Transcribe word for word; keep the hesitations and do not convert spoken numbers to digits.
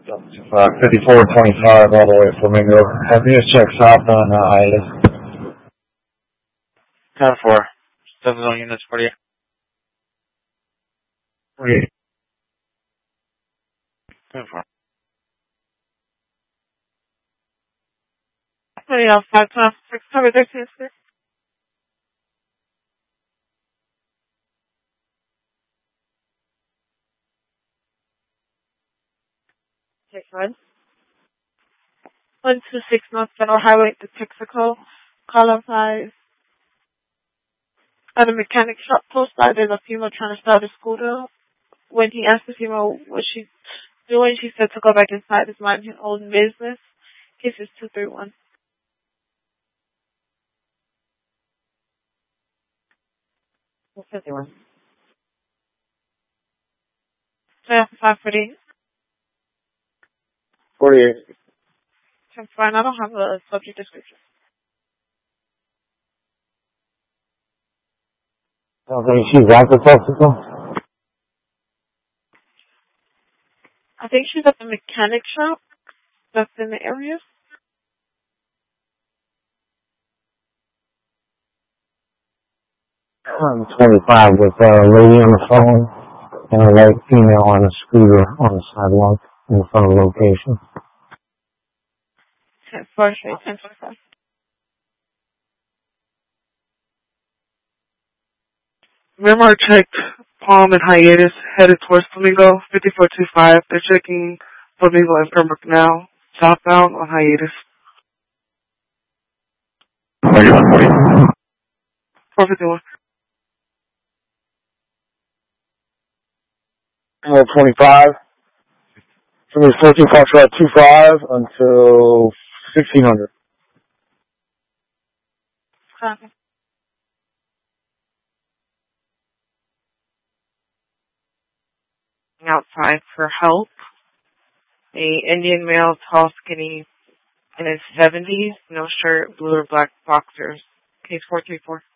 Uh, fifty-four twenty-five all the way to Flamingo. Have you check south on uh, Hiatus? ten four. seven zone units, forty-eight. forty-eight. ten four. Hey, uh, five times six hundred thirteen, sir. Take one. One two six North Federal Highway to Texaco. Column five. At a mechanic shop close by, there's a female trying to start a scooter. When he asked the female what she's doing, she said to go back inside his mind his own business. Case is two three one. fifty-one. Yeah, five forty. forty-eight. I'm fine. I don't have a subject description. I don't think she's at the Texaco. I think she's at the mechanic shop that's in the area. I'm twenty-five with a lady on the phone and a white female on a scooter on the sidewalk in front of the location. ten four straight, ten twenty-five. Miramar checked Palm and Hiatus, headed towards Flamingo, fifty-four twenty-five. They're checking Flamingo and Pembroke now, southbound on Hiatus. forty-one, forty. four fifty-one. Uh, twenty-five. From the fourteen Foxtrot two five until sixteen hundred. Copy. Outside for help. A Indian male, tall, skinny, in his seventies, no shirt, blue or black boxers. Case four three four.